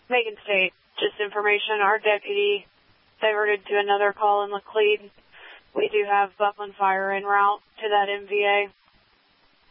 Macon State, just information, our deputy diverted to another call in Laclede. We do have Buckland Fire en route to that MVA.